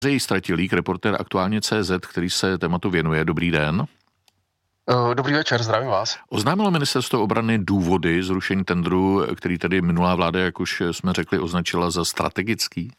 Její Stratilík, reportér Aktuálně CZ, který se tématu věnuje. Dobrý den. Dobrý večer, zdravím vás. Oznámilo ministerstvo obrany důvody zrušení tendru, který tedy minulá vláda, jak už jsme řekli, označila za strategický?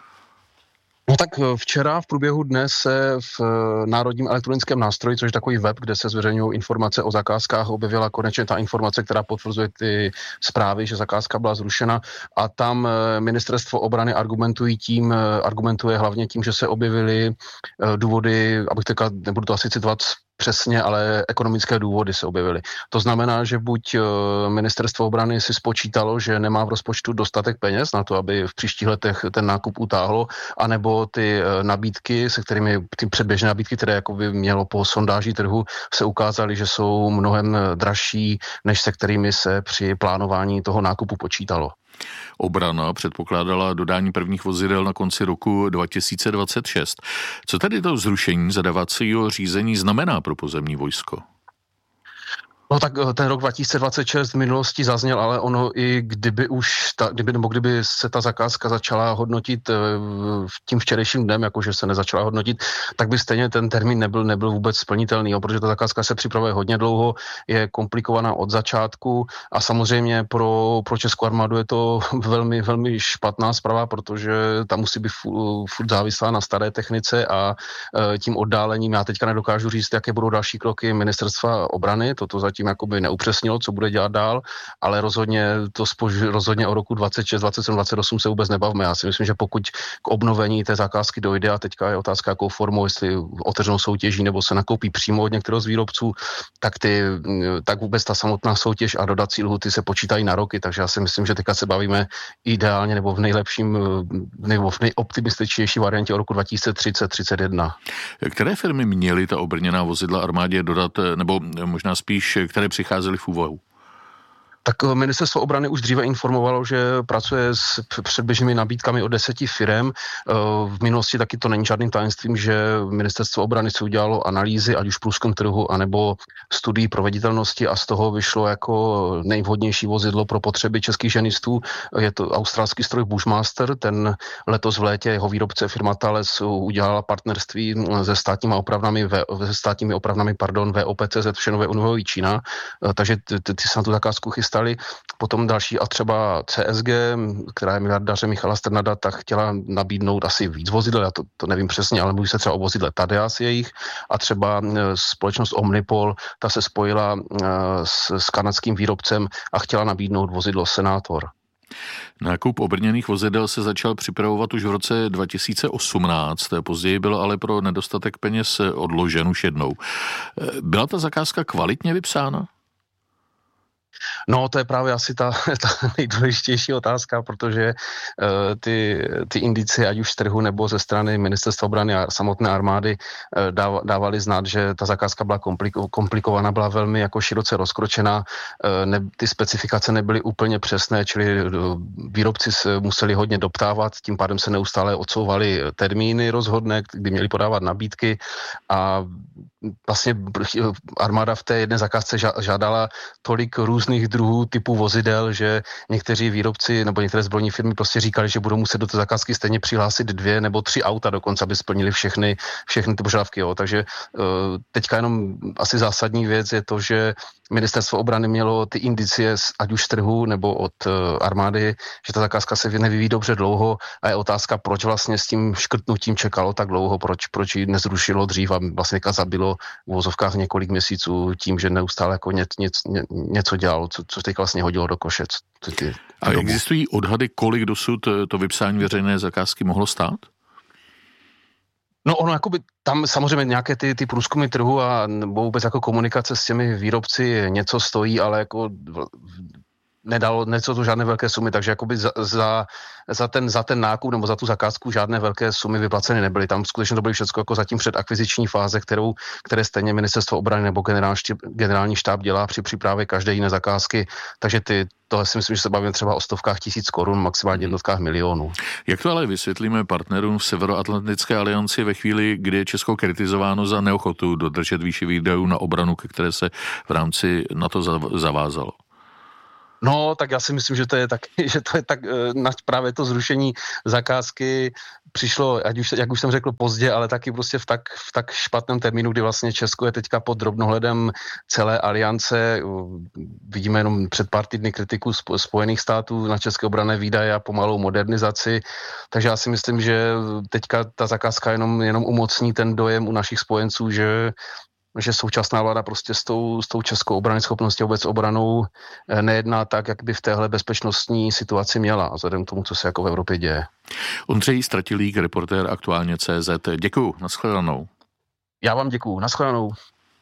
No tak včera v průběhu dne se v Národním elektronickém nástroji, což je takový web, kde se zveřejňují informace o zakázkách, objevila konečně ta informace, která potvrzuje ty zprávy, že zakázka byla zrušena, a tam ministerstvo obrany argumentuje hlavně tím, že se objevily důvody, abych řekl, nebudu to asi citovat přesně, ale ekonomické důvody se objevily. To znamená, že buď ministerstvo obrany si spočítalo, že nemá v rozpočtu dostatek peněz na to, aby v příštích letech ten nákup utáhlo, anebo ty nabídky, se kterými ty předběžné nabídky, které jako by mělo po sondáži trhu, se ukázaly, že jsou mnohem dražší, než se kterými se při plánování toho nákupu počítalo. Obrana předpokládala dodání prvních vozidel na konci roku 2026. Co tedy to zrušení zadávacího řízení znamená pro pozemní vojsko? No tak ten rok 2026 v minulosti zazněl, ale ono i kdyby se ta zakázka začala hodnotit tím včerejším dnem, jakože se nezačala hodnotit, tak by stejně ten termín nebyl vůbec splnitelný, protože ta zakázka se připravuje hodně dlouho, je komplikovaná od začátku a samozřejmě pro českou armádu je to velmi, velmi špatná zpráva, protože ta musí být furt závislá na staré technice a tím oddálením, já teďka nedokážu říct, jaké budou další kroky ministerstva obrany, toto zatím jakoby neupřesnilo, co bude dělat dál, ale rozhodně o roku 26, 27, 28 se vůbec nebavme. Já si myslím, že pokud k obnovení té zakázky dojde, a teďka je otázka, jakou formou, jestli otevřenou soutěží nebo se nakoupí přímo od některého z výrobců, tak vůbec ta samotná soutěž a dodací lhuty se počítají na roky, takže já si myslím, že teďka se bavíme ideálně nebo v nejoptimističnější variantě o roku 2030-31. Které firmy měly ta obrněná vozidla armádě dodat, nebo možná spíš, které přicházely v úvahu? Tak ministerstvo obrany už dříve informovalo, že pracuje s předběžnými nabídkami od 10 firem. V minulosti taky to není žádným tajemstvím, že ministerstvo obrany si udělalo analýzy, ať už průzkum trhu, anebo studii proveditelnosti a z toho vyšlo jako nejvhodnější vozidlo pro potřeby českých ženistů. Je to australský stroj Bushmaster, ten letos v létě jeho výrobce firma Thales udělala partnerství se státními opravnami VOPCZ v Šenově Unihoví Čína, takže ty se na tu zakázku chystali. Potom další a třeba CSG, která je miliardáře Michala Strnada, tak chtěla nabídnout asi víc vozidel, já to nevím přesně, ale mluví se třeba o vozidle Tadeas jejich, a třeba společnost Omnipol, ta se spojila s kanadským výrobcem a chtěla nabídnout vozidlo Senátor. Nákup obrněných vozidel se začal připravovat už v roce 2018, později byl ale pro nedostatek peněz odložen už jednou. Byla ta zakázka kvalitně vypsána? No, to je právě asi ta nejdůležitější otázka, protože ty indicie, ať už z trhu nebo ze strany ministerstva obrany a samotné armády, dávali znát, že ta zakázka byla komplikovaná, byla velmi jako široce rozkročená, ty specifikace nebyly úplně přesné, čili výrobci se museli hodně doptávat, tím pádem se neustále odsouvaly termíny rozhodné, kdy měli podávat nabídky, a vlastně armáda v té jedné zakázce žádala tolik různých druhů typů vozidel, že někteří výrobci nebo některé zbrojní firmy prostě říkali, že budou muset do té zakázky stejně přihlásit 2 nebo 3 auta dokonce, aby splnili všechny ty požadavky. Jo. Takže teďka jenom asi zásadní věc je to, že ministerstvo obrany mělo ty indicie, ať už z trhu nebo od armády, že ta zakázka se nevyvíjí dobře dlouho, a je otázka, proč vlastně s tím škrtnutím čekalo tak dlouho, proč ji nezrušilo dřív a vlastně zabilo v uvozovkách několik měsíců tím, že neustále jako něco dělalo, co teď vlastně hodilo do koše. A existují odhady, kolik dosud to vypsání veřejné zakázky mohlo stát? No ono jakoby tam samozřejmě nějaké ty průzkumy trhu a vůbec jako komunikace s těmi výrobci něco stojí, ale jako nedalo to žádné velké sumy, takže jakoby za ten nákup nebo za tu zakázku žádné velké sumy vyplaceny nebyly. Tam skutečně to byly všechno jako zatím před akviziční fáze, které stejně ministerstvo obrany nebo generální štáb dělá při přípravě každé jiné zakázky, takže to si myslím, že se bavíme třeba o stovkách tisíc korun, maximálně jednotkách milionů. Jak to ale vysvětlíme partnerům v Severoatlantické alianci ve chvíli, kdy je Česko kritizováno za neochotu dodržet výši výdajů na obranu, ke které se v rámci NATO zavázalo? No, tak já si myslím, že to je tak na právě to zrušení zakázky přišlo, jak už jsem řekl, pozdě, ale taky prostě v tak špatném termínu, kdy vlastně Česko je teďka pod drobnohledem celé aliance. Vidíme jenom před pár týdny kritiku Spojených států na české obranné výdaje a pomalou modernizaci. Takže já si myslím, že teďka ta zakázka jenom umocní ten dojem u našich spojenců, že současná vláda prostě s tou českou obranyschopností a vůbec obranou nejedná tak, jak by v téhle bezpečnostní situaci měla, vzhledem k tomu, co se jako v Evropě děje. Ondřej Stratilík, reportér Aktuálně.cz. Děkuju, nashledanou. Já vám děkuju, nashledanou.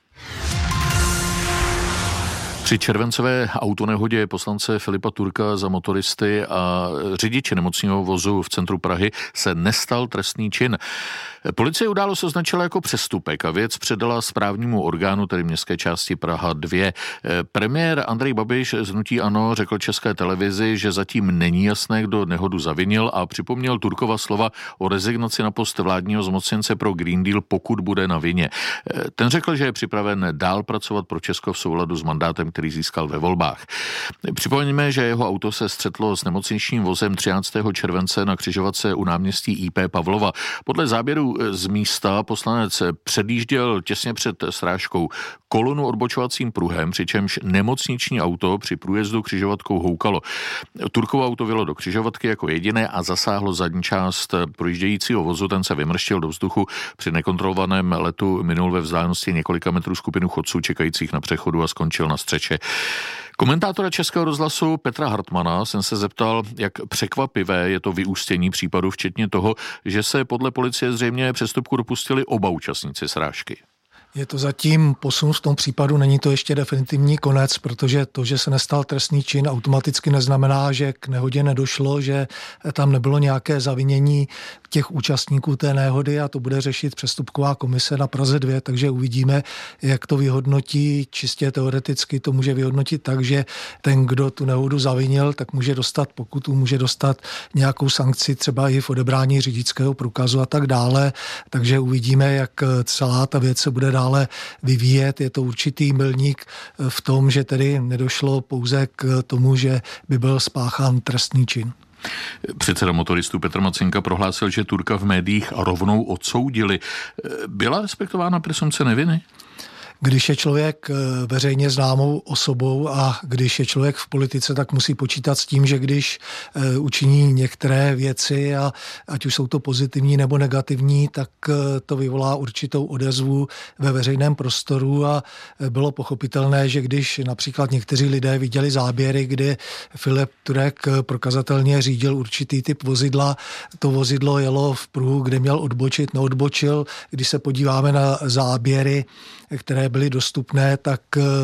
Při červencové autonehodě poslance Filipa Turka za motoristy a řidiče nemocního vozu v centru Prahy se nestal trestný čin. Policie událost označila jako přestupek a věc předala správnímu orgánu, tedy městské části Praha 2. Premiér Andrej Babiš z hnutí ANO řekl České televizi, že zatím není jasné, kdo nehodu zavinil, a připomněl Turkova slova o rezignaci na post vládního zmocněnce pro Green Deal, pokud bude na vině. Ten řekl, že je připraven dál pracovat pro Česko v souladu s mandátem, který získal ve volbách. Připomeňme, že jeho auto se střetlo s nemocničním vozem 13. července na křižovatce u náměstí IP Pavlova. Podle záběru z místa poslanec předjížděl těsně před srážkou kolonu odbočovacím pruhem, přičemž nemocniční auto při průjezdu křižovatkou houkalo. Turkovo auto vyjelo do křižovatky jako jediné a zasáhlo zadní část projíždějícího vozu, ten se vymrštil do vzduchu. Při nekontrolovaném letu minul ve vzdálenosti několika metrů skupinu chodců čekajících na přechodu a skončil na střeše. Komentátora Českého rozhlasu Petra Hartmana jsem se zeptal, jak překvapivé je to vyústění případu, včetně toho, že se podle policie zřejmě přestupku dopustili oba účastníci srážky. Je to zatím posun v tom případu, není to ještě definitivní konec, protože to, že se nestal trestný čin, automaticky neznamená, že k nehodě nedošlo, že tam nebylo nějaké zavinění těch účastníků té nehody, a to bude řešit přestupková komise na Praze 2, takže uvidíme, jak to vyhodnotí. Čistě teoreticky to může vyhodnotit tak, že ten, kdo tu nehodu zavinil, tak může dostat pokutu, může dostat nějakou sankci, třeba i v odebrání řidičského průkazu a tak dále. Takže uvidíme, jak celá ta věc se bude dále vyvíjet. Je to určitý milník v tom, že tedy nedošlo pouze k tomu, že by byl spáchán trestný čin. Předseda motoristů Petr Macinka prohlásil, že Turka v médiích rovnou odsoudili. Byla respektována presumpce neviny? Když je člověk veřejně známou osobou a když je člověk v politice, tak musí počítat s tím, že když učiní některé věci, a ať už jsou to pozitivní nebo negativní, tak to vyvolá určitou odezvu ve veřejném prostoru, a bylo pochopitelné, že když například někteří lidé viděli záběry, kdy Filip Turek prokazatelně řídil určitý typ vozidla, to vozidlo jelo v pruhu, kde měl odbočit, neodbočil. Když se podíváme na záběry, které byly dostupné, tak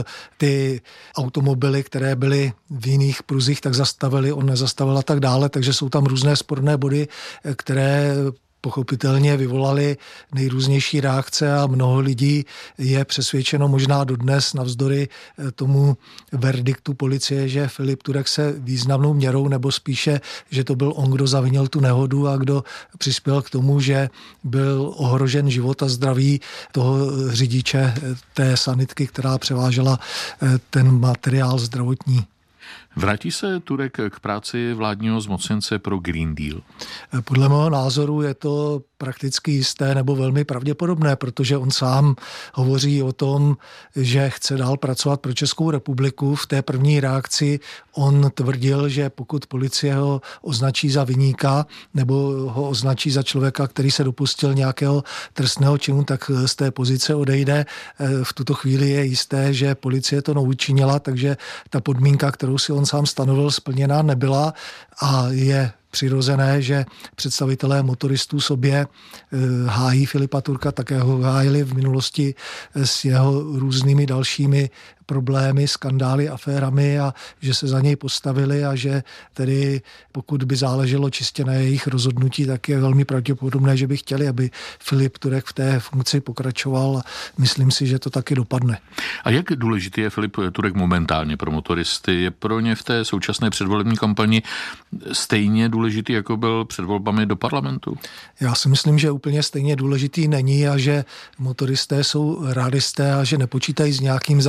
ty automobily, které byly v jiných pruzích, tak zastavili, on nezastavil a tak dále, takže jsou tam různé sporné body, které pochopitelně vyvolaly nejrůznější reakce, a mnoho lidí je přesvědčeno možná dodnes navzdory tomu verdiktu policie, že Filip Turek se významnou měrou, nebo spíše, že to byl on, kdo zavinil tu nehodu a kdo přispěl k tomu, že byl ohrožen život a zdraví toho řidiče té sanitky, která převážela ten materiál zdravotní. Vrátí se Turek k práci vládního zmocněnce pro Green Deal? Podle mého názoru je to prakticky jisté nebo velmi pravděpodobné, protože on sám hovoří o tom, že chce dál pracovat pro Českou republiku. V té první reakci on tvrdil, že pokud policie ho označí za viníka nebo ho označí za člověka, který se dopustil nějakého trestného činu, tak z té pozice odejde. V tuto chvíli je jisté, že policie to neučinila, takže ta podmínka, kterou si on sám stanovil, splněná nebyla, a je přirozené, že představitelé motoristů sobě hájí Filipa Turka, také ho hájili v minulosti s jeho různými dalšími problémy, skandály, aférami, a že se za něj postavili, a že tedy pokud by záleželo čistě na jejich rozhodnutí, tak je velmi pravděpodobné, že by chtěli, aby Filip Turek v té funkci pokračoval, a myslím si, že to taky dopadne. A jak důležitý je Filip Turek momentálně pro motoristy? Je pro ně v té současné předvolební kampani stejně důležitý, jako byl před volbami do parlamentu? Já si myslím, že úplně stejně důležitý není, a že motoristé jsou realisté a že nepočítají s nějakým zázračným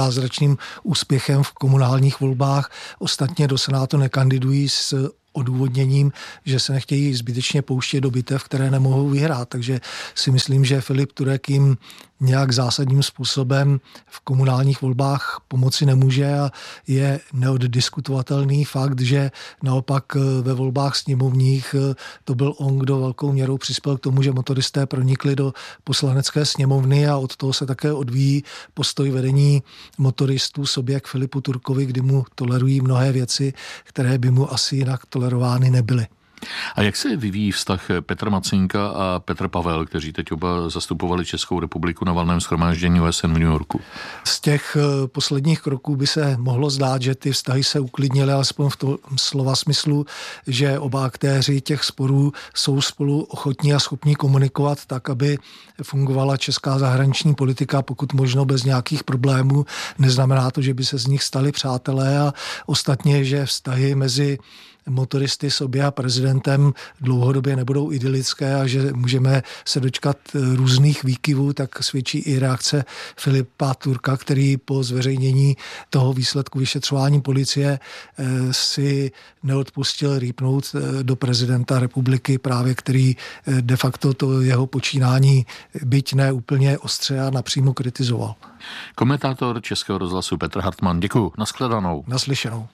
značným úspěchem v komunálních volbách. Ostatně do Senátu nekandidují s odůvodněním, že se nechtějí zbytečně pouštět do bitev, které nemohou vyhrát. Takže si myslím, že Filip Turek jim nějak zásadním způsobem v komunálních volbách pomoci nemůže a je neoddiskutovatelný fakt, že naopak ve volbách sněmovních to byl on, kdo velkou měrou přispěl k tomu, že motoristé pronikli do poslanecké sněmovny a od toho se také odvíjí postoj vedení motoristů sobě k Filipu Turkovi, kdy mu tolerují mnohé věci, které by mu asi jinak tolerovány nebyly. A jak se vyvíjí vztah Petr Macynka a Petr Pavel, kteří teď oba zastupovali Českou republiku na valném shromáždění OSN v New Yorku? Z těch posledních kroků by se mohlo zdát, že ty vztahy se uklidnily, alespoň v tom slova smyslu, že oba aktéři těch sporů jsou spolu ochotní a schopní komunikovat tak, aby fungovala česká zahraniční politika, pokud možno bez nějakých problémů. Neznamená to, že by se z nich stali přátelé a ostatně, že vztahy mezi motoristy sobě a prezidentem dlouhodobě nebudou idylické a že můžeme se dočkat různých výkyvů, tak svědčí i reakce Filipa Turka, který po zveřejnění toho výsledku vyšetřování policie si neodpustil rýpnout do prezidenta republiky, právě který de facto to jeho počínání byť ne úplně ostře a napřímo kritizoval. Komentátor Českého rozhlasu Petr Hartmann. Děkuju. Nashledanou. Naslyšenou.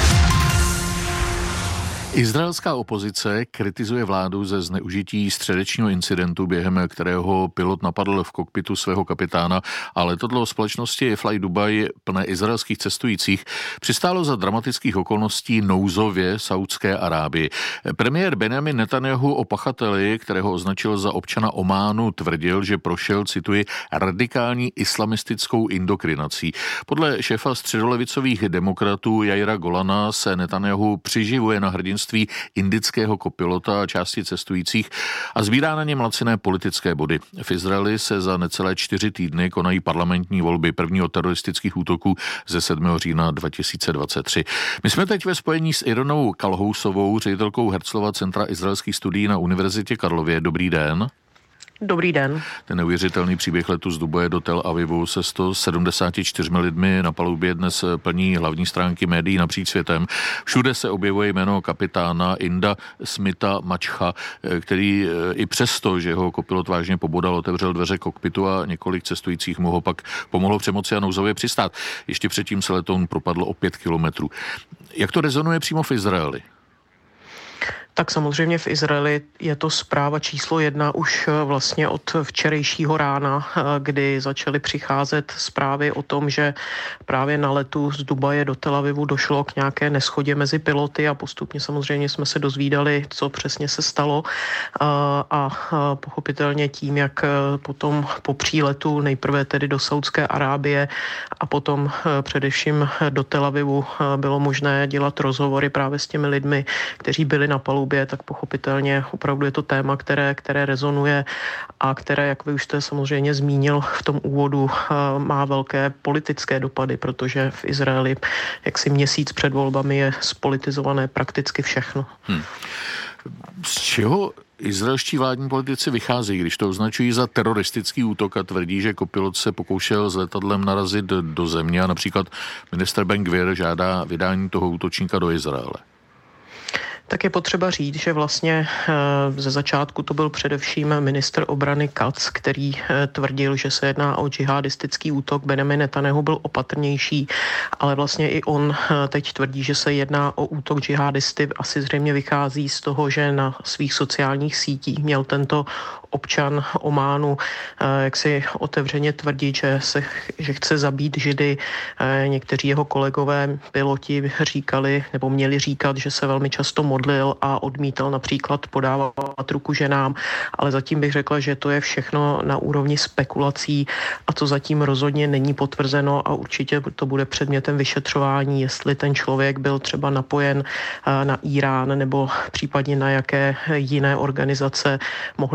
Izraelská opozice kritizuje vládu ze zneužití středečního incidentu, během kterého pilot napadl v kokpitu svého kapitána a letadlo společnosti Fly Dubai plné izraelských cestujících přistálo za dramatických okolností nouzově Saúdské Arábii. Premiér Benjamin Netanjahu o pachateli, kterého označil za občana Ománu, tvrdil, že prošel, cituji, radikální islamistickou indoktrinací. Podle šéfa středolevicových demokratů Jaira Golana se Netanjahu přiživuje na hrdinství indického kopilota a části cestujících a sbírá na ně laciné politické body. V Izraeli se za necelé 4 týdny konají parlamentní volby prvního teroristických útoků ze 7. října 2023. My jsme teď ve spojení s Irenou Kalhousovou, ředitelkou Herzlova centra izraelských studií na Univerzitě Karlově. Dobrý den. Dobrý den. Ten neuvěřitelný příběh letu z Dubaje do Tel Avivu se 174 lidmi na palubě dnes plní hlavní stránky médií napříč světem. Všude se objevuje jméno kapitána Inda Smitha Mačcha, který i přesto, že ho kopilot vážně pobodal, otevřel dveře kokpitu a několik cestujících mu ho pak pomohlo přemoci a nouzově přistát. Ještě předtím se letoun propadl o 5 kilometrů. Jak to rezonuje přímo v Izraeli? Tak samozřejmě v Izraeli je to zpráva číslo 1 už vlastně od včerejšího rána, kdy začaly přicházet zprávy o tom, že právě na letu z Dubaje do Tel Avivu došlo k nějaké neschodě mezi piloty a postupně samozřejmě jsme se dozvídali, co přesně se stalo a pochopitelně tím, jak potom po příletu nejprve tedy do Saúdské Arábie a potom především do Tel Avivu bylo možné dělat rozhovory právě s těmi lidmi, kteří byli na palubě, tak pochopitelně opravdu je to téma, které rezonuje a které, jak vy už jste samozřejmě zmínil v tom úvodu, má velké politické dopady, protože v Izraeli jaksi měsíc před volbami je spolitizované prakticky všechno. Z čeho izraelští vládní politici vychází, když to označují za teroristický útok a tvrdí, že kopilot se pokoušel s letadlem narazit do země a například ministr Ben-Gvir žádá vydání toho útočníka do Izraele? Tak je potřeba říct, že vlastně ze začátku to byl především ministr obrany Katz, který tvrdil, že se jedná o džihadistický útok. Benjamin Netanjahu byl opatrnější, ale vlastně i on teď tvrdí, že se jedná o útok džihadisty. Asi zřejmě vychází z toho, že na svých sociálních sítích měl tento občan Ománu jak si otevřeně tvrdit, že chce zabít Židy. Někteří jeho kolegové piloti říkali nebo měli říkat, že se velmi často modlil a odmítal například podávat ruku ženám, ale zatím bych řekla, že to je všechno na úrovni spekulací a to zatím rozhodně není potvrzeno a určitě to bude předmětem vyšetřování, jestli ten člověk byl třeba napojen na Irán nebo případně na jaké jiné organizace mohl být napojen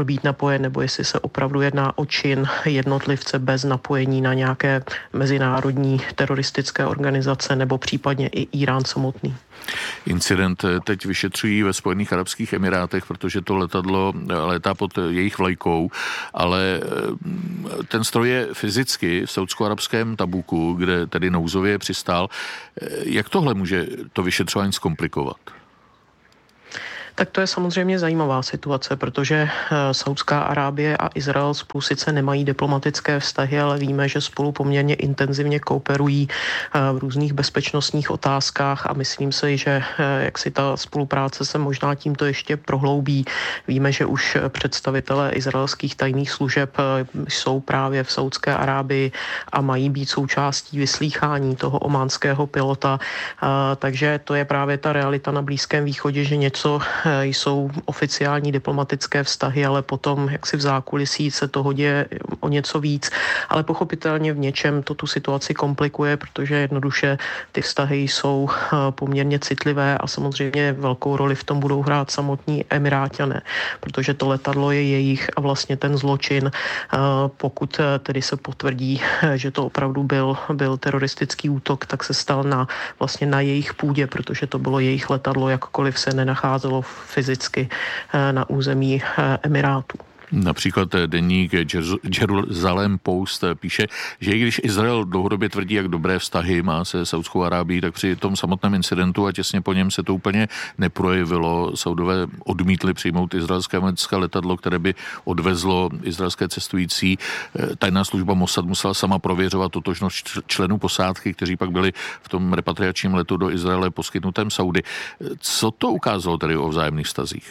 napojen, nebo jestli se opravdu jedná o čin jednotlivce bez napojení na nějaké mezinárodní teroristické organizace nebo případně i Irán samotný. Incident teď vyšetřují ve Spojených arabských emirátech, protože to letadlo létá pod jejich vlajkou, ale ten stroj je fyzicky v saúdsko-arabském Tabuku, kde tedy nouzově přistál. Jak tohle může to vyšetřování zkomplikovat? Tak to je samozřejmě zajímavá situace, protože Saudská Arábie a Izrael spolu sice nemají diplomatické vztahy, ale víme, že spolu poměrně intenzivně kooperují v různých bezpečnostních otázkách a myslím si, že jak si ta spolupráce se možná tímto ještě prohloubí. Víme, že už představitelé izraelských tajných služeb jsou právě v Saudské Arábii a mají být součástí vyslýchání toho ománského pilota, takže to je právě ta realita na Blízkém východě, že něco jsou oficiální diplomatické vztahy, ale potom, jak si v zákulisí se toho děje o něco víc, ale pochopitelně v něčem to tu situaci komplikuje, protože jednoduše ty vztahy jsou poměrně citlivé a samozřejmě velkou roli v tom budou hrát samotní Emiráťané, protože to letadlo je jejich a vlastně ten zločin, pokud tedy se potvrdí, že to opravdu byl teroristický útok, tak se stal vlastně na jejich půdě, protože to bylo jejich letadlo, jakkoliv se nenacházelo fyzicky na území Emirátů. Například deník Jerusalem Post píše, že i když Izrael dlouhodobě tvrdí, jak dobré vztahy má se Saudskou Arábií, tak při tom samotném incidentu a těsně po něm se to úplně neprojevilo. Saudové odmítli přijmout izraelské vojenské letadlo, které by odvezlo izraelské cestující. Tajná služba Mossad musela sama prověřovat totožnost členů posádky, kteří pak byli v tom repatriačním letu do Izraele poskytnutém Saudy. Co to ukázalo tedy o vzájemných vztazích?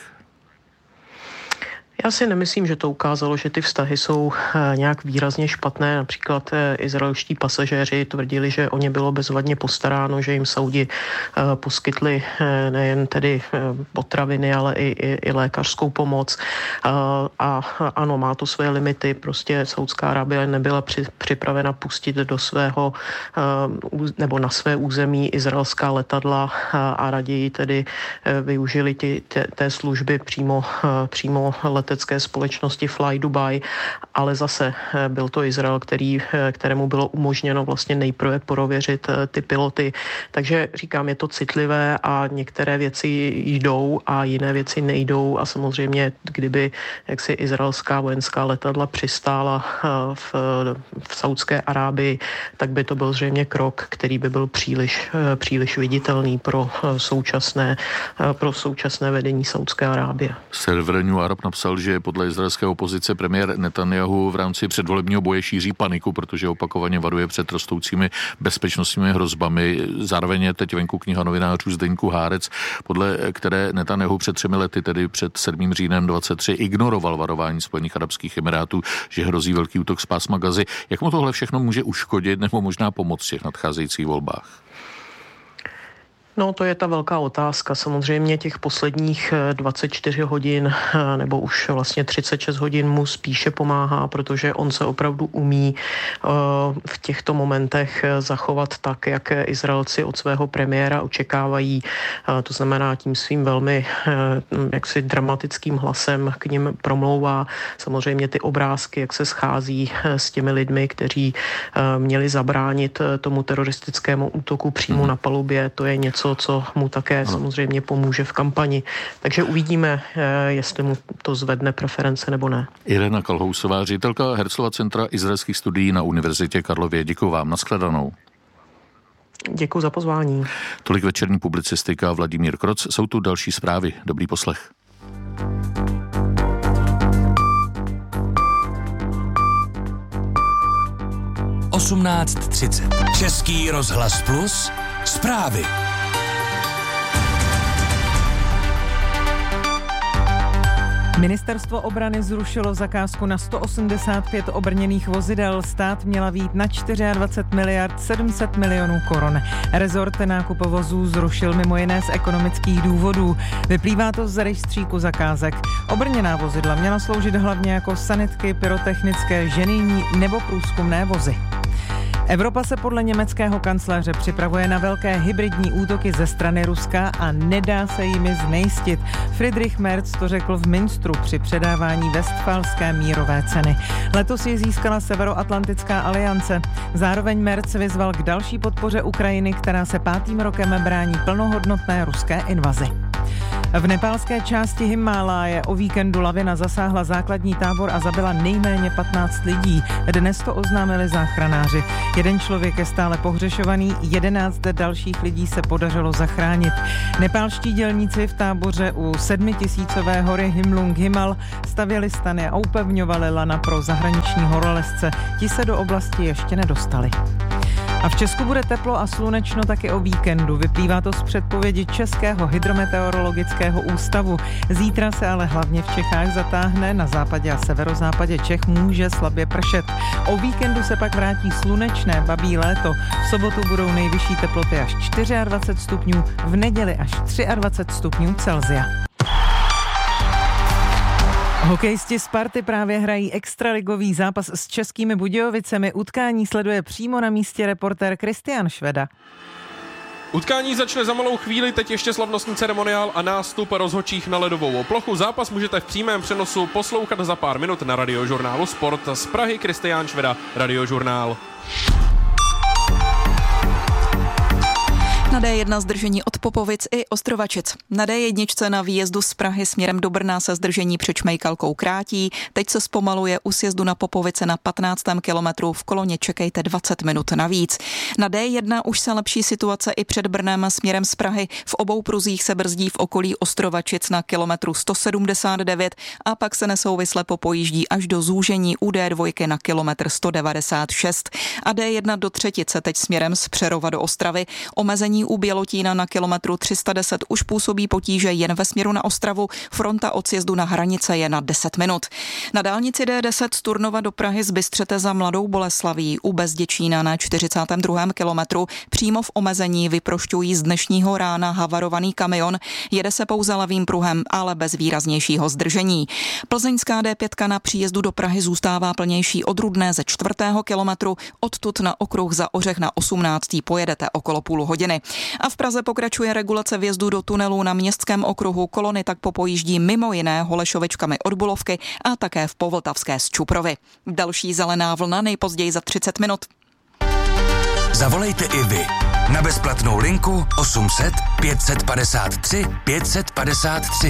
Já si nemyslím, že to ukázalo, že ty vztahy jsou nějak výrazně špatné. Například izraelští pasažéři tvrdili, že o ně bylo bezvadně postaráno, že jim Saudi poskytli nejen tedy potraviny, ale i lékařskou pomoc. A ano, má to své limity. Prostě Saudská Arábie nebyla připravena pustit do svého nebo na své území izraelská letadla a raději tedy využili té služby přímo letecké společnosti Fly Dubai, ale zase byl to Izrael, kterému bylo umožněno vlastně nejprve prověřit ty piloty. Takže říkám, je to citlivé a některé věci jdou a jiné věci nejdou a samozřejmě, kdyby jaksi izraelská vojenská letadla přistála v Saudské Arábii, tak by to byl zřejmě krok, který by byl příliš viditelný pro současné vedení Saudské Arábie. Server New Arab napsal, že podle izraelské opozice premiér Netanyahu v rámci předvolebního boje šíří paniku, protože opakovaně varuje před rostoucími bezpečnostními hrozbami. Zároveň je teď venku kniha novinářů z deníku Haaretz, podle které Netanyahu před 3 lety, tedy před 7. říjnem 23, ignoroval varování Spojených arabských emirátů, že hrozí velký útok z pásma Gazy. Jak mu tohle všechno může uškodit nebo možná pomoct v těch nadcházejících volbách? No, to je ta velká otázka. Samozřejmě těch posledních 24 hodin nebo už vlastně 36 hodin mu spíše pomáhá, protože on se opravdu umí v těchto momentech zachovat tak, jak Izraelci od svého premiéra očekávají. To znamená, tím svým velmi jaksi dramatickým hlasem k nim promlouvá. Samozřejmě ty obrázky, jak se schází s těmi lidmi, kteří měli zabránit tomu teroristickému útoku přímo na palubě, to je něco, co mu také samozřejmě pomůže v kampani. Takže uvidíme, jestli mu to zvedne preference nebo ne. Irena Kalhousová, ředitelka Herzlova centra izraelských studií na Univerzitě Karlově. Děkuji vám. Nashledanou. Děkuji za pozvání. Tolik večerní publicistika, Vladimír Kroc. Jsou tu další zprávy. Dobrý poslech. Český rozhlas Plus. Zprávy. Ministerstvo obrany zrušilo zakázku na 185 obrněných vozidel. Stát měla vyjít na 24 miliard 700 milionů korun. Rezort nákup vozů zrušil mimo jiné z ekonomických důvodů. Vyplývá to z rejstříku zakázek. Obrněná vozidla měla sloužit hlavně jako sanitky, pyrotechnické, ženijní nebo průzkumné vozy. Evropa se podle německého kancléře připravuje na velké hybridní útoky ze strany Ruska a nedá se jimi znejistit. Friedrich Merz to řekl v Münsteru při předávání Westfalské mírové ceny. Letos ji získala Severoatlantická aliance. Zároveň Merz vyzval k další podpoře Ukrajiny, která se 5. rokem brání plnohodnotné ruské invazi. V nepálské části Himáláje o víkendu lavina zasáhla základní tábor a zabila nejméně 15 lidí. Dnes to oznámili záchranáři. Jeden člověk je stále pohřešovaný, 11 dalších lidí se podařilo zachránit. Nepálští dělníci v táboře u 7000 hory Himlung Himal stavěli stany a upevňovali lana pro zahraniční horolezce. Ti se do oblasti ještě nedostali. A v Česku bude teplo a slunečno taky o víkendu. Vyplývá to z předpovědi Českého hydrometeorologického ústavu. Zítra se ale hlavně v Čechách zatáhne, na západě a severozápadě Čech může slabě pršet. O víkendu se pak vrátí slunečné babí léto. V sobotu budou nejvyšší teploty až 24 stupňů, v neděli až 23 stupňů Celsia. Hokejisti Sparty právě hrají extraligový zápas s Českými Budějovicemi. Utkání sleduje přímo na místě reportér Kristian Šveda. Utkání začne za malou chvíli, teď ještě slavnostní ceremoniál a nástup rozhodčích na ledovou plochu. Zápas můžete v přímém přenosu poslouchat za pár minut na radiožurnálu Sport. Z Prahy Kristián Šveda, Radiožurnál. Na D1 zdržení od Popovic i Ostrovačic. Na D1 na výjezdu z Prahy směrem do Brna se zdržení před Šmejkalkou krátí. Teď se zpomaluje u sjezdu na Popovice na 15. kilometru. V koloně čekejte 20 minut navíc. Na D1 už se lepší situace i před Brnem směrem z Prahy. V obou pruzích se brzdí v okolí Ostrovačic na kilometru 179 a pak se nesouvisle popojíždí až do zúžení u D2 na kilometr 196. A D1 do Třetice teď směrem z Přerova do Ostravy. Omezení u Bělotína na kilometru 310 už působí potíže jen ve směru na Ostravu. Fronta od sjezdu na Hranice je na 10 minut. Na dálnici D10 z Turnova do Prahy z Bystřete za Mladou Boleslaví u Bezděčína na 42. kilometru přímo v omezení vyprošťují z dnešního rána havarovaný kamion. Jede se pouze levým pruhem, ale bez výraznějšího zdržení. Plzeňská D5 na příjezdu do Prahy zůstává plnější od Rudné ze 4. kilometru. Odtud na okruh za Ořech na 18. pojedete okolo půl hodiny. A v Praze pokračuje regulace vjezdu do tunelu na Městském okruhu. Kolony tak popojíždí mimo jiné Holešovičkami od Bulovky a také v Povltavské z Čuprovy. Další zelená vlna nejpozději za 30 minut. Zavolejte i vy na bezplatnou linku 800 553 553.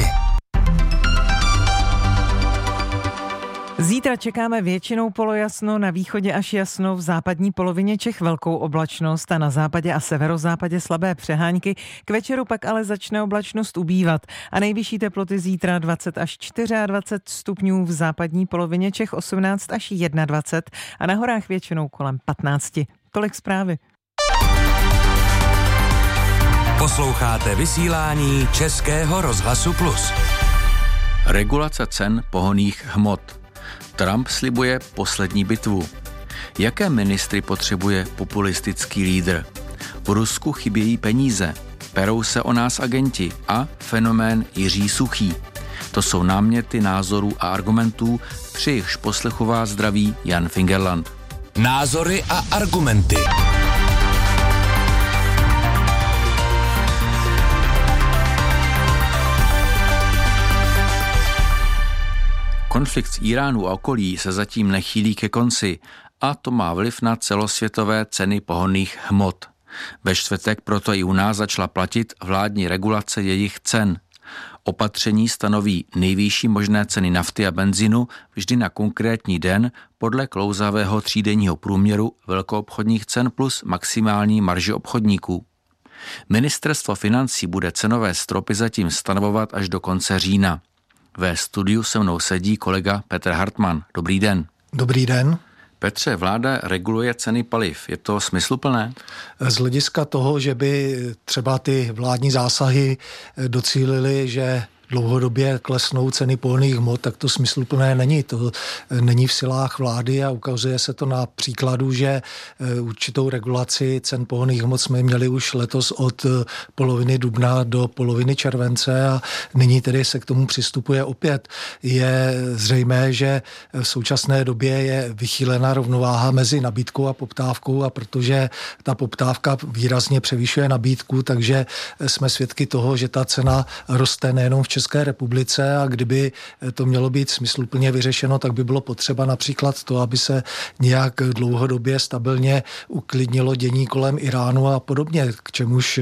Zítra čekáme většinou polojasno, na východě až jasno, v západní polovině Čech velkou oblačnost a na západě a severozápadě slabé přehánky. K večeru pak ale začne oblačnost ubývat a nejvyšší teploty zítra 20 až 24 stupňů, v západní polovině Čech 18 až 21 a na horách většinou kolem 15. Tolik zprávy. Posloucháte vysílání Českého rozhlasu Plus. Regulace cen pohonných hmot. Trump slibuje poslední bitvu. Jaké ministry potřebuje populistický lídr? V Rusku chybějí peníze, perou se o nás agenti a fenomén Jiří Suchý. To jsou náměty názorů a argumentů, při jichž poslechu vás zdraví Jan Fingerland. Názory a argumenty. Konflikt s Iránu a okolí se zatím nechýlí ke konci a to má vliv na celosvětové ceny pohonných hmot. Ve čtvrtek proto i u nás začala platit vládní regulace jejich cen. Opatření stanoví nejvyšší možné ceny nafty a benzínu vždy na konkrétní den podle klouzavého třídenního průměru velkoobchodních cen plus maximální marže obchodníků. Ministerstvo financí bude cenové stropy zatím stanovovat až do konce října. Ve studiu se mnou sedí kolega Petr Hartmann. Dobrý den. Dobrý den. Petře, vláda reguluje ceny paliv. Je to smysluplné? Z hlediska toho, že by třeba ty vládní zásahy docílily, že dlouhodobě klesnou ceny pohonných hmot, tak to smysluplné není. To není v silách vlády a ukazuje se to na příkladu, že určitou regulaci cen pohonných hmot jsme měli už letos od poloviny dubna do poloviny července a nyní tedy se k tomu přistupuje opět. Je zřejmé, že v současné době je vychýlená rovnováha mezi nabídkou a poptávkou a protože ta poptávka výrazně převyšuje nabídku, takže jsme svědky toho, že ta cena roste nejenom v České republice a kdyby to mělo být smysluplně vyřešeno, tak by bylo potřeba například to, aby se nějak dlouhodobě stabilně uklidnilo dění kolem Iránu a podobně, k čemuž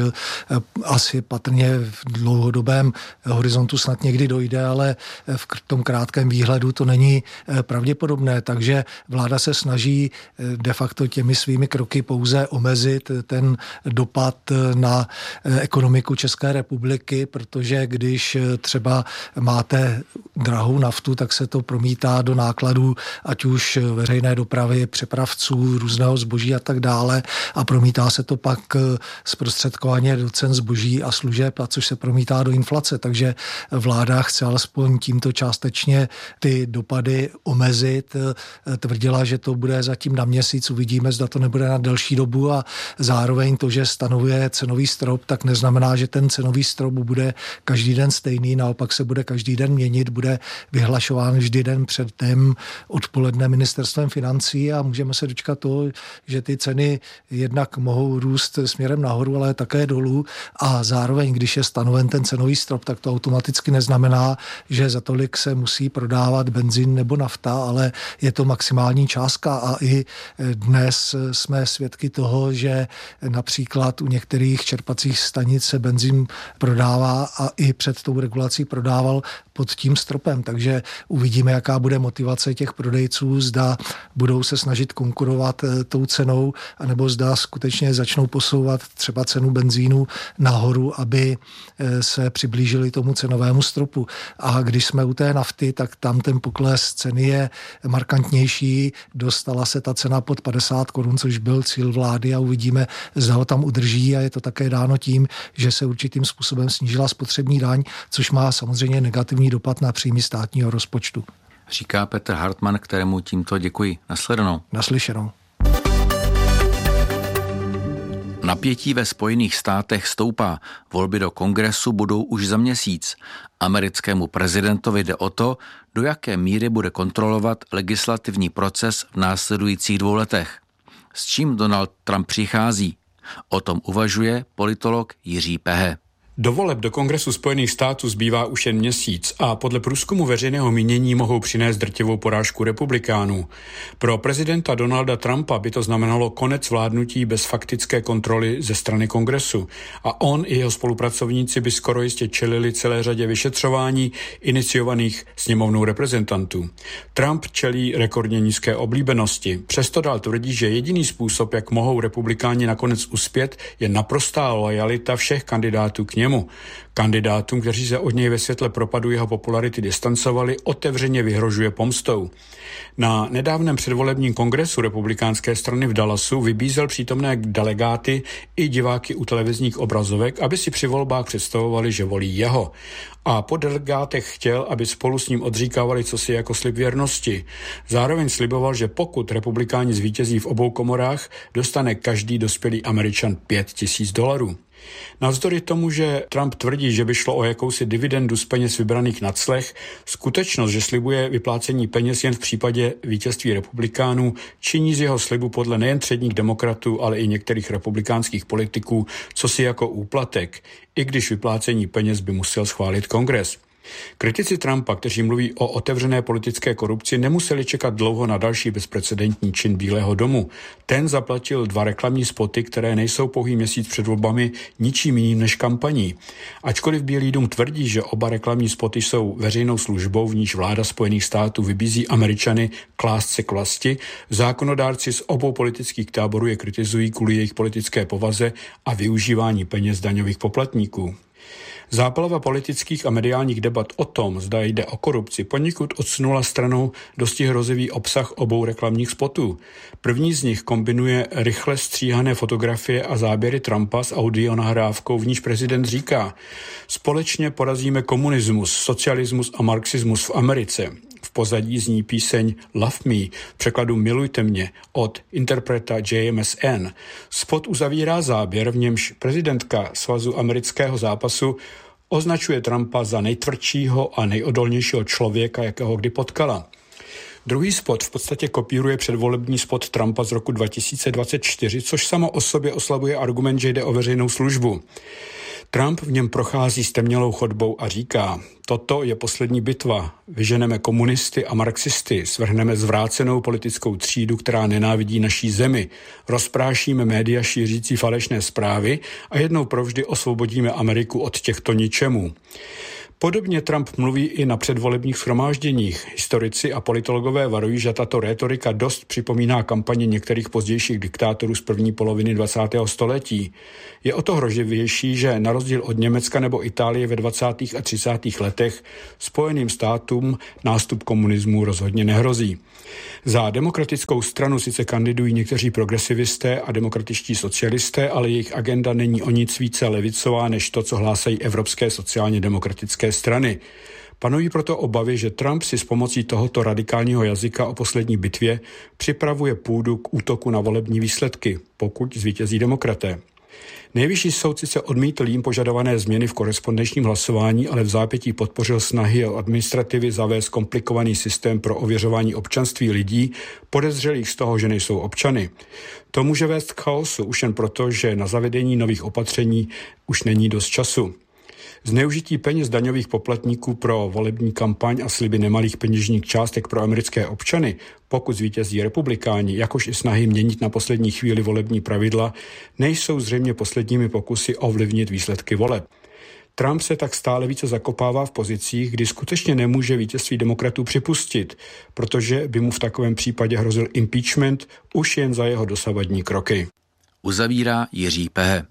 asi patrně v dlouhodobém horizontu snad někdy dojde, ale v tom krátkém výhledu to není pravděpodobné, takže vláda se snaží de facto těmi svými kroky pouze omezit ten dopad na ekonomiku České republiky, protože když třeba máte drahou naftu, tak se to promítá do nákladů, ať už veřejné dopravy, přepravců, různého zboží a tak dále a promítá se to pak zprostředkovaně do cen zboží a služeb, a což se promítá do inflace, takže vláda chce alespoň tímto částečně ty dopady omezit. Tvrdila, že to bude zatím na měsíc, uvidíme, zda to nebude na delší dobu a zároveň to, že stanovuje cenový strop, tak neznamená, že ten cenový strop bude každý den stejný, naopak se bude každý den měnit, bude vyhlašován vždy den předem odpoledne ministerstvem financí a můžeme se dočkat toho, že ty ceny jednak mohou růst směrem nahoru, ale také dolů a zároveň, když je stanoven ten cenový strop, tak to automaticky neznamená, že za tolik se musí prodávat benzín nebo nafta, ale je to maximální částka a i dnes jsme svědky toho, že například u některých čerpacích stanic se benzín prodává a i před tou regulací prodával pod tím stropem, takže uvidíme, jaká bude motivace těch prodejců, zda budou se snažit konkurovat tou cenou, anebo zda skutečně začnou posouvat třeba cenu benzínu nahoru, aby se přiblížili tomu cenovému stropu. A když jsme u té nafty, tak tam ten pokles ceny je markantnější, dostala se ta cena pod 50 korun, což byl cíl vlády a uvidíme, zda ho tam udrží a je to také dáno tím, že se určitým způsobem snížila spotřební daň, což má samozřejmě negativní dopad na příjmy státního rozpočtu. Říká Petr Hartmann, kterému tímto děkuji. Nasledanou. Naslyšenou. Napětí ve Spojených státech stoupá. Volby do kongresu budou už za měsíc. Americkému prezidentovi jde o to, do jaké míry bude kontrolovat legislativní proces v následujících 2 letech. S čím Donald Trump přichází? O tom uvažuje politolog Jiří Pehe. Do voleb do Kongresu Spojených států zbývá už jen měsíc a podle průzkumu veřejného mínění mohou přinést drtivou porážku republikánů. Pro prezidenta Donalda Trumpa by to znamenalo konec vládnutí bez faktické kontroly ze strany Kongresu a on i jeho spolupracovníci by skoro jistě čelili celé řadě vyšetřování iniciovaných sněmovnou reprezentantů. Trump čelí rekordně nízké oblíbenosti. Přesto dál tvrdí, že jediný způsob, jak mohou republikáni nakonec uspět, je naprostá loajalita všech kandidátů k němu. Kandidátům, kteří se od něj ve světle propadu jeho popularity distancovali, otevřeně vyhrožuje pomstou. Na nedávném předvolebním kongresu republikánské strany v Dallasu vybízel přítomné delegáty i diváky u televizních obrazovek, aby si při volbách představovali, že volí jeho. A po delegátech chtěl, aby spolu s ním odříkávali cosi jako slib věrnosti. Zároveň sliboval, že pokud republikáni zvítězí v obou komorách, dostane každý dospělý Američan $5,000. Navzdory tomu, že Trump tvrdí, že by šlo o jakousi dividendu z peněz vybraných na clech, skutečnost, že slibuje vyplácení peněz jen v případě vítězství republikánů, činí z jeho slibu podle nejen předních demokratů, ale i některých republikánských politiků cosi jako úplatek, i když vyplácení peněz by musel schválit Kongres. Kritici Trumpa, kteří mluví o otevřené politické korupci, nemuseli čekat dlouho na další bezprecedentní čin Bílého domu. Ten zaplatil 2 reklamní spoty, které nejsou pouhý měsíc před volbami ničím jiným než kampaní. Ačkoliv Bílý dům tvrdí, že oba reklamní spoty jsou veřejnou službou, v níž vláda Spojených států vybízí Američany klást se k vlasti, zákonodárci z obou politických táborů je kritizují kvůli jejich politické povaze a využívání peněz daňových poplatníků. Záplava politických a mediálních debat o tom, zda jde o korupci, poněkud odsunula stranou dosti hrozivý obsah obou reklamních spotů. První z nich kombinuje rychle stříhané fotografie a záběry Trumpa s audionahrávkou, v níž prezident říká: společně porazíme komunismus, socialismus a marxismus v Americe. V pozadí zní píseň Love Me, v překladu Milujte mě, od interpreta JMSN. Spot uzavírá záběr, v němž prezidentka Svazu amerického zápasu označuje Trumpa za nejtvrdšího a nejodolnějšího člověka, jakého kdy potkala. Druhý spot v podstatě kopíruje předvolební spot Trumpa z roku 2024, což samo o sobě oslabuje argument, že jde o veřejnou službu. Trump v něm prochází stemnělou chodbou a říká: toto je poslední bitva, vyženeme komunisty a marxisty, svrhneme zvrácenou politickou třídu, která nenávidí naší zemi, rozprášíme média šířící falešné zprávy a jednou provždy osvobodíme Ameriku od těchto ničemů. Podobně Trump mluví i na předvolebních shromážděních. Historici a politologové varují, že tato rétorika dost připomíná kampaně některých pozdějších diktátorů z první poloviny 20. století. Je o to hrozivější, že na rozdíl od Německa nebo Itálie ve 20. a 30. letech Spojeným státům nástup komunismu rozhodně nehrozí. Za demokratickou stranu sice kandidují někteří progresivisté a demokratičtí socialisté, ale jejich agenda není o nic více levicová než to, co hlásají evropské sociálně demokratické strany. Panují proto obavy, že Trump si s pomocí tohoto radikálního jazyka o poslední bitvě připravuje půdu k útoku na volební výsledky, pokud zvítězí demokraté. Nejvyšší soud sice odmítl jím požadované změny v korespondenčním hlasování, ale v zápětí podpořil snahy o administrativy zavést komplikovaný systém pro ověřování občanství lidí podezřelých z toho, že nejsou občany. To může vést k chaosu už jen proto, že na zavedení nových opatření už není dost času. Zneužití peněz daňových poplatníků pro volební kampaň a sliby nemalých peněžních částek pro americké občany, pokud zvítězí republikáni, jakož i snahy měnit na poslední chvíli volební pravidla, nejsou zřejmě posledními pokusy ovlivnit výsledky voleb. Trump se tak stále více zakopává v pozicích, kdy skutečně nemůže vítězství demokratů připustit, protože by mu v takovém případě hrozil impeachment už jen za jeho dosavadní kroky. Uzavírá Jiří Pehe.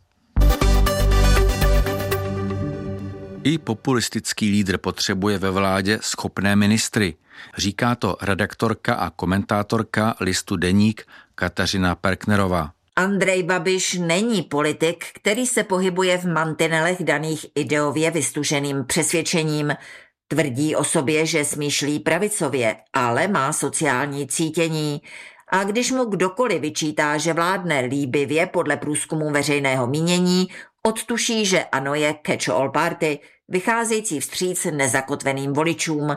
I populistický lídr potřebuje ve vládě schopné ministry. Říká to redaktorka a komentátorka listu Deník Kateřina Perknerová. Andrej Babiš není politik, který se pohybuje v mantinelech daných ideově vystuženým přesvědčením. Tvrdí o sobě, že smýšlí pravicově, ale má sociální cítění. A když mu kdokoliv vyčítá, že vládne líbivě podle průzkumu veřejného mínění, odtuší, že ANO je catch-all party, vycházející vstříc nezakotveným voličům.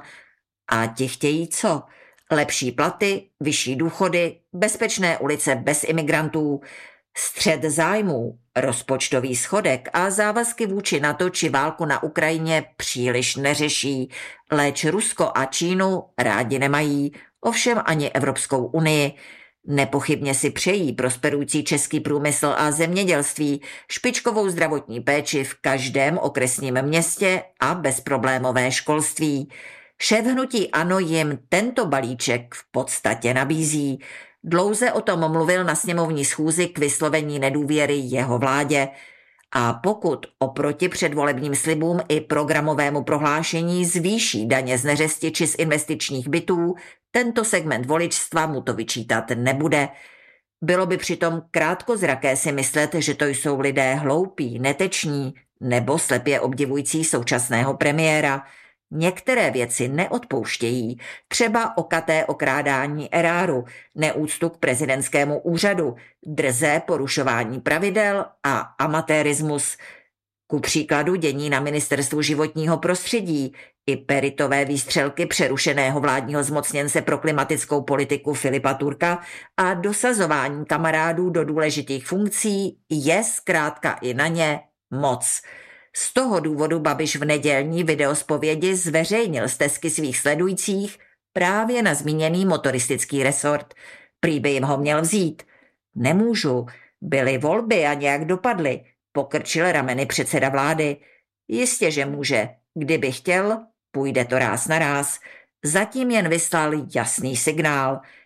A ti chtějí co? Lepší platy, vyšší důchody, bezpečné ulice bez imigrantů, střet zájmů, rozpočtový schodek a závazky vůči NATO či válku na Ukrajině příliš neřeší, léč Rusko a Čínu rádi nemají, ovšem ani Evropskou unii. Nepochybně si přejí prosperující český průmysl a zemědělství, špičkovou zdravotní péči v každém okresním městě a bezproblémové školství. Šéf hnutí ANO jim tento balíček v podstatě nabízí. Dlouze o tom mluvil na sněmovní schůzi k vyslovení nedůvěry jeho vládě. A pokud oproti předvolebním slibům i programovému prohlášení zvýší daně z neřesti či z investičních bytů, tento segment voličstva mu to vyčítat nebude. Bylo by přitom krátkozraké si myslet, že to jsou lidé hloupí, neteční nebo slepě obdivující současného premiéra. Některé věci neodpouštějí, třeba okaté okrádání eráru, neúctu k prezidentskému úřadu, drzé porušování pravidel a amatérismus. Ku příkladu dění na ministerstvu životního prostředí i peritové výstřelky přerušeného vládního zmocněnce pro klimatickou politiku Filipa Turka a dosazování kamarádů do důležitých funkcí je zkrátka i na ně moc. Z toho důvodu Babiš v nedělní videospovědi zveřejnil stesky svých sledujících právě na zmíněný motoristický resort. Prý by jim ho měl vzít. Nemůžu, byly volby a nějak dopadly, pokrčil rameny předseda vlády. Jistě, že může. Kdyby chtěl, půjde to ráz na ráz. Zatím jen vyslal jasný signál.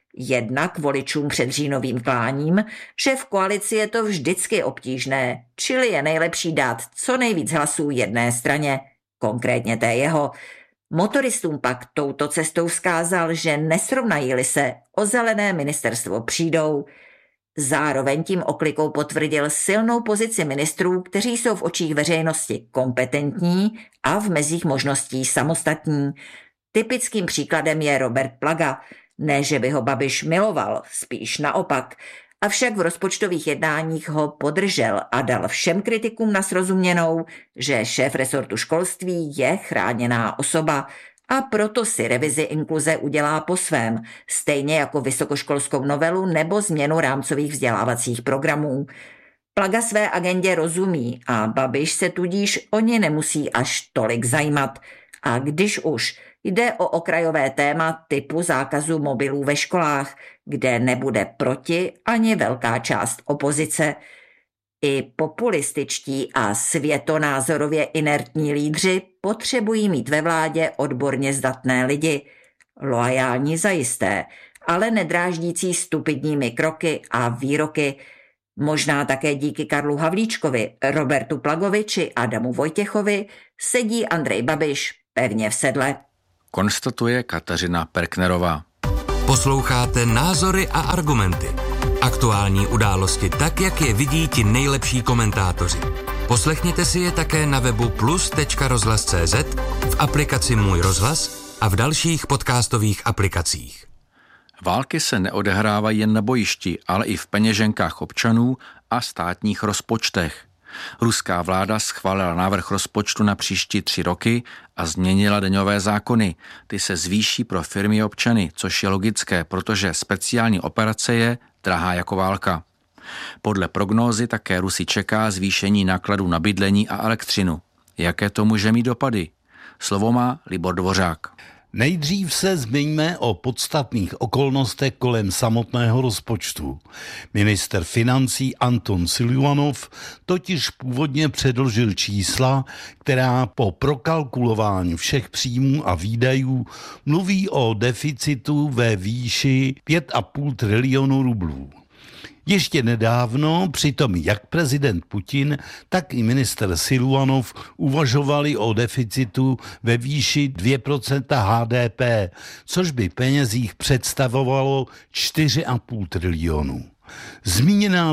Jednak voličům před říjnovým kláním, že v koalici je to vždycky obtížné, čili je nejlepší dát co nejvíc hlasů jedné straně, konkrétně té jeho. Motoristům pak touto cestou vzkázal, že nesrovnají-li se, o zelené ministerstvo přijdou. Zároveň tím oklikou potvrdil silnou pozici ministrů, kteří jsou v očích veřejnosti kompetentní a v mezích možností samostatní. Typickým příkladem je Robert Plaga. Ne, že by ho Babiš miloval, spíš naopak. Avšak v rozpočtových jednáních ho podržel a dal všem kritikům na srozuměnou, že šéf resortu školství je chráněná osoba a proto si revizi inkluze udělá po svém, stejně jako vysokoškolskou novelu nebo změnu rámcových vzdělávacích programů. Plaga své agendě rozumí a Babiš se tudíž o ně nemusí až tolik zajímat. A když už, jde o okrajové téma typu zákazu mobilů ve školách, kde nebude proti ani velká část opozice. I populističtí a světonázorově inertní lídři potřebují mít ve vládě odborně zdatné lidi. Loajální zajisté, ale nedráždící stupidními kroky a výroky. Možná také díky Karlu Havlíčkovi, Robertu Plagovi či Adamu Vojtěchovi sedí Andrej Babiš pevně v sedle. Konstatuje Kateřina Perknerová. Posloucháte Názory a argumenty. Aktuální události tak, jak je vidí ti nejlepší komentátoři. Poslechněte si je také na webu plus.rozhlas.cz, v aplikaci Můj rozhlas a v dalších podcastových aplikacích. Války se neodehrávají jen na bojišti, ale i v peněženkách občanů a státních rozpočtech. Ruská vláda schválila návrh rozpočtu na příští 3 roky a změnila daňové zákony. Ty se zvýší pro firmy a občany, což je logické, protože speciální operace je drahá jako válka. Podle prognózy také Rusy čeká zvýšení nákladů na bydlení a elektřinu. Jaké to může mít dopady? Slovo má Libor Dvořák. Nejdřív se zmiňme o podstatných okolnostech kolem samotného rozpočtu. Ministr financí Anton Siluanov totiž původně předložil čísla, která po prokalkulování všech příjmů a výdajů mluví o deficitu ve výši 5,5 trilionu rublů. Ještě nedávno přitom jak prezident Putin, tak i ministr Siluanov uvažovali o deficitu ve výši 2% HDP, což by penězích představovalo 4,5 trilionu. Zmíněná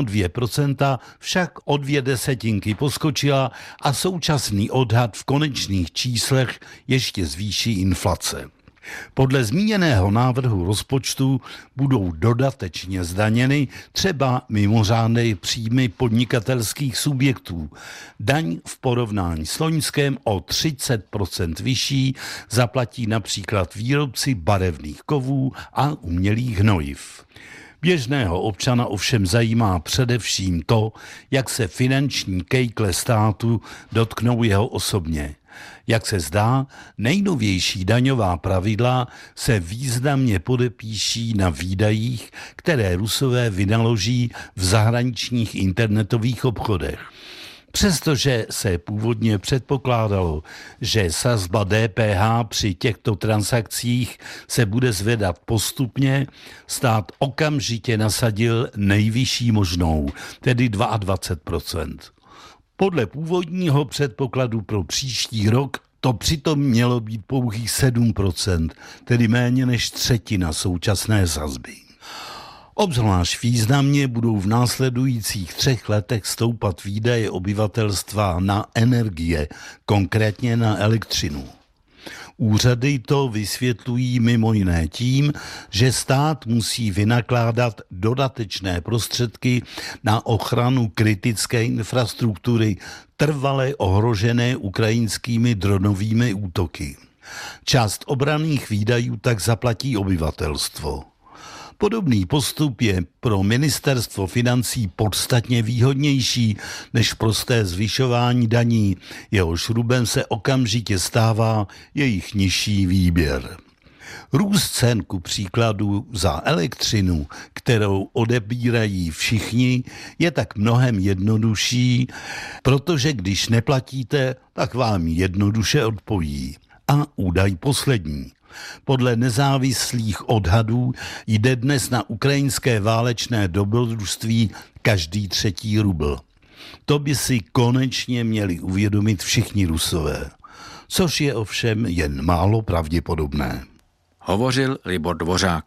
2% však o 0,2 poskočila a současný odhad v konečných číslech ještě zvýší inflace. Podle zmíněného návrhu rozpočtu budou dodatečně zdaněny třeba mimořádné příjmy podnikatelských subjektů. Daň v porovnání s loňskem o 30% vyšší zaplatí například výrobci barevných kovů a umělých hnojiv. Běžného občana ovšem zajímá především to, jak se finanční kejkle státu dotknou jeho osobně. Jak se zdá, nejnovější daňová pravidla se významně podepíší na výdajích, které Rusové vynaloží v zahraničních internetových obchodech. Přestože se původně předpokládalo, že sazba DPH při těchto transakcích se bude zvedat postupně, stát okamžitě nasadil nejvyšší možnou, tedy 22%. Podle původního předpokladu pro příští rok to přitom mělo být pouhých 7%, tedy méně než třetina současné sazby. Obzvlášť významně budou v následujících 3 letech stoupat výdaje obyvatelstva na energie, konkrétně na elektřinu. Úřady to vysvětlují mimo jiné tím, že stát musí vynakládat dodatečné prostředky na ochranu kritické infrastruktury trvale ohrožené ukrajinskými dronovými útoky. Část obranných výdajů tak zaplatí obyvatelstvo. Podobný postup je pro ministerstvo financí podstatně výhodnější než prosté zvyšování daní, jehož rubem se okamžitě stává jejich nižší výběr. Růst cen ku příkladu za elektřinu, kterou odebírají všichni, je tak mnohem jednodušší, protože když neplatíte, tak vám jednoduše odpojí. A údaj poslední. Podle nezávislých odhadů jde dnes na ukrajinské válečné dobrodružství každý 3. rubl. To by si konečně měli uvědomit všichni Rusové, což je ovšem jen málo pravděpodobné. Hovořil Libor Dvořák.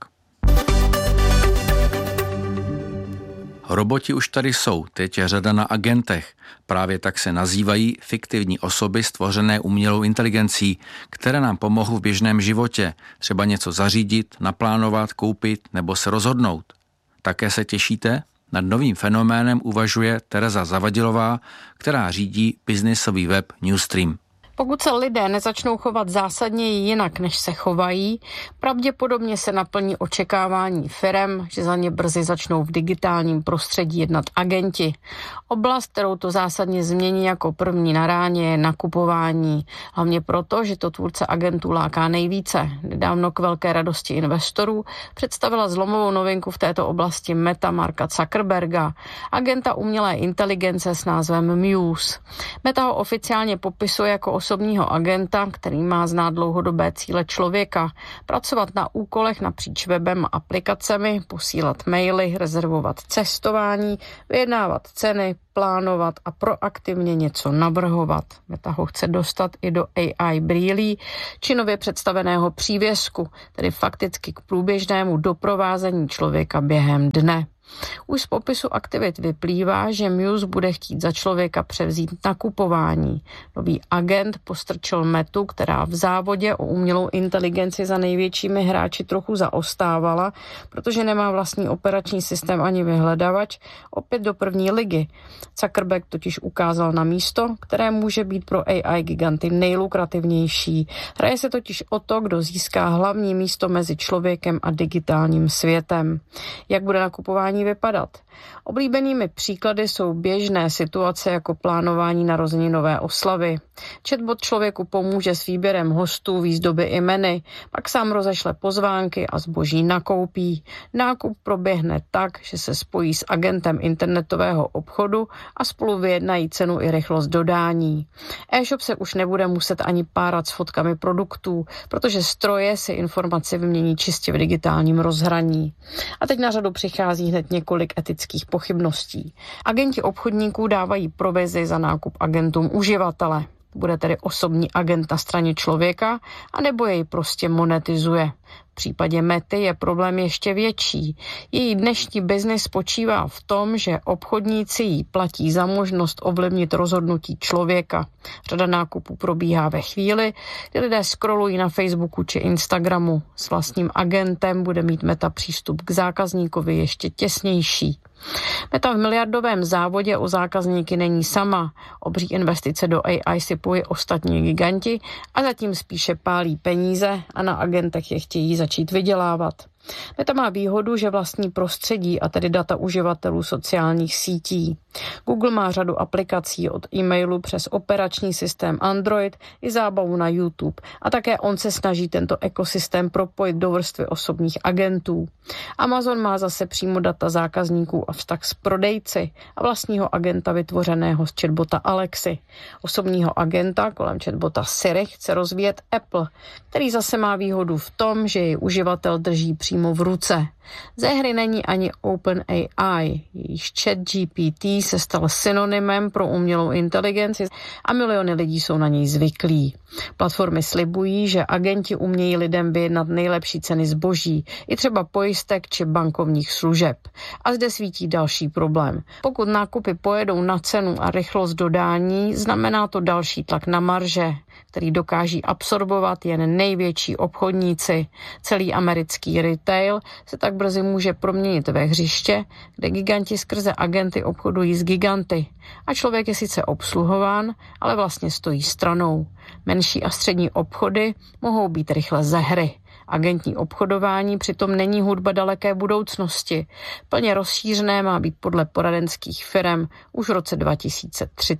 Roboti už tady jsou, teď je řada na agentech. Právě tak se nazývají fiktivní osoby stvořené umělou inteligencí, které nám pomohou v běžném životě, třeba něco zařídit, naplánovat, koupit nebo se rozhodnout. Také se těšíte? Nad novým fenoménem uvažuje Tereza Zavadilová, která řídí biznisový web Newstream. Pokud se lidé nezačnou chovat zásadně jinak, než se chovají, pravděpodobně se naplní očekávání firem, že za ně brzy začnou v digitálním prostředí jednat agenti. Oblast, kterou to zásadně změní jako první na ráně, je nakupování. Hlavně proto, že to tvůrce agentů láká nejvíce. Nedávno k velké radosti investorů představila zlomovou novinku v této oblasti Meta Marka Zuckerberga, agenta umělé inteligence s názvem Muse. Meta ho oficiálně popisuje jako osobního agenta, který má znát dlouhodobé cíle člověka, pracovat na úkolech napříč webem a aplikacemi, posílat maily, rezervovat cestování, vyjednávat ceny, plánovat a proaktivně něco navrhovat. Meta ho chce dostat i do AI brýlí, či nově představeného přívěsku, tedy fakticky k průběžnému doprovázení člověka během dne. Už z popisu aktivit vyplývá, že Muse bude chtít za člověka převzít nakupování. Nový agent postrčil Metu, která v závodě o umělou inteligenci za největšími hráči trochu zaostávala, protože nemá vlastní operační systém ani vyhledavač, opět do první ligy. Zuckerberg totiž ukázal na místo, které může být pro AI giganty nejlukrativnější. Hraje se totiž o to, kdo získá hlavní místo mezi člověkem a digitálním světem. Jak bude nakupování vypadat? Oblíbenými příklady jsou běžné situace jako plánování narozeninové oslavy. Chatbot člověku pomůže s výběrem hostů, výzdoby i menu, pak sám rozešle pozvánky a zboží nakoupí. Nákup proběhne tak, že se spojí s agentem internetového obchodu a spolu vyjednají cenu i rychlost dodání. E-shop se už nebude muset ani párat s fotkami produktů, protože stroje si informace vymění čistě v digitálním rozhraní. A teď na řadu přichází hned několik etických pochybností. Agenti obchodníků dávají provizi za nákup agentům uživatele. Bude tedy osobní agent na straně člověka, anebo jej prostě monetizuje. V případě Mety je problém ještě větší. Její dnešní biznis spočívá v tom, že obchodníci jí platí za možnost ovlivnit rozhodnutí člověka. Řada nákupů probíhá ve chvíli, kdy lidé scrollují na Facebooku či Instagramu. S vlastním agentem bude mít Meta přístup k zákazníkovi ještě těsnější. Meta v miliardovém závodě o zákazníky není sama. Obří investice do AI si pojí ostatní giganti a zatím spíše pálí peníze a na agentech je chtějí začít vydělávat. Meta má výhodu, že vlastní prostředí a tedy data uživatelů sociálních sítí. Google má řadu aplikací od e-mailu přes operační systém Android i zábavu na YouTube a také on se snaží tento ekosystém propojit do vrstvy osobních agentů. Amazon má zase přímo data zákazníků a vztah s prodejci a vlastního agenta vytvořeného z chatbota Alexy. Osobního agenta kolem chatbota Siri chce rozvíjet Apple, který zase má výhodu v tom, že jej uživatel drží přímo v ruce. Ze hry není ani OpenAI, jejíž ChatGPT se stal synonymem pro umělou inteligenci a miliony lidí jsou na něj zvyklí. Platformy slibují, že agenti umějí lidem vyjednat nejlepší ceny zboží, i třeba pojistek či bankovních služeb. A zde svítí další problém. Pokud nákupy pojedou na cenu a rychlost dodání, znamená to další tlak na marže, který dokáží absorbovat jen největší obchodníci. Celý americký retail se tak brzy může proměnit ve hřiště, kde giganti skrze agenty obchodují s giganty. A člověk je sice obsluhován, ale vlastně stojí stranou. Menší a střední obchody mohou být rychle ze hry. Agentní obchodování přitom není hudba daleké budoucnosti. Plně rozšířené má být podle poradenských firem už v roce 2030.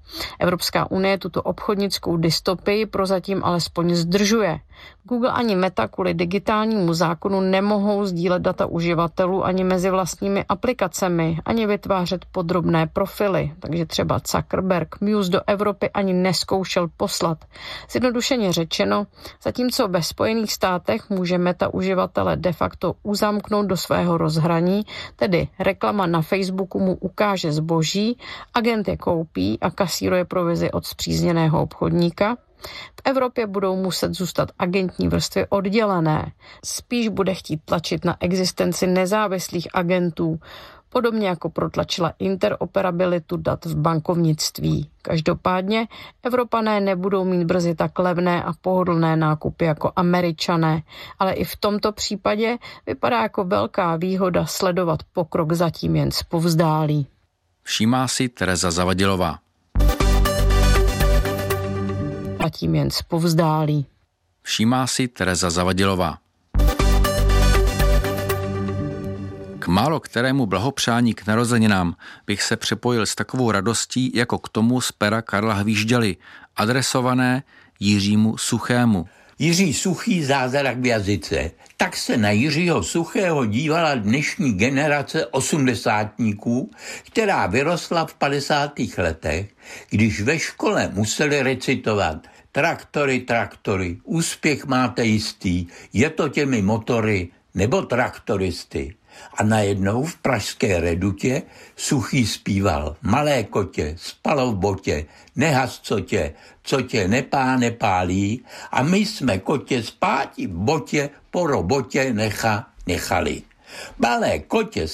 Evropská unie tuto obchodnickou dystopii prozatím alespoň zdržuje. Google ani Meta kvůli digitálnímu zákonu nemohou sdílet data uživatelů ani mezi vlastními aplikacemi, ani vytvářet podrobné profily, takže třeba Zuckerberg Muse do Evropy ani neskoušel poslat. Zjednodušeně řečeno, zatímco ve Spojených státech může Meta uživatele de facto uzamknout do svého rozhraní, tedy reklama na Facebooku mu ukáže zboží, agent je koupí a kasíruje provizi od spřízněného obchodníka, v Evropě budou muset zůstat agentní vrstvy oddělené. Spíš bude chtít tlačit na existenci nezávislých agentů, podobně jako protlačila interoperabilitu dat v bankovnictví. Každopádně Evropané nebudou mít brzy tak levné a pohodlné nákupy jako Američané, ale i v tomto případě vypadá jako velká výhoda sledovat pokrok zatím jen zpovzdálí. Všímá si Tereza Zavadilová. Zatím jen zpovzdálí. Všímá si Tereza Zavadilová. K málo kterému blahopřání k narozeninám bych se připojil s takovou radostí jako k tomu z pera Karla Hvížďaly, adresované Jiřímu Suchému. Jiří Suchý, zázrak v jazyce. Tak se na Jiřího Suchého dívala dnešní generace osmdesátníků, která vyrostla v 50. letech, když ve škole museli recitovat traktory, traktory, úspěch máte jistý, je to těmi motory nebo traktoristy. A najednou v pražské Redutě Suchý zpíval: malé kotě, spalo v botě, nehas co tě nepálí, a my jsme kotě spáti v botě po robotě nechali. Malé kotě